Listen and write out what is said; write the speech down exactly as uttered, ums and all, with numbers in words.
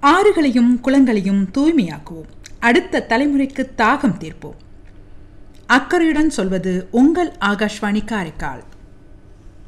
ஆறுகளையும் குளங்களையும் தூய்மையாக்குவோம். அடுத்த தலைமுறைக்கு தாகம் தீர்ப்போம். அக்கறையுடன் சொல்வது உங்கள் ஆகாஷ்வாணி காரைக்கால்.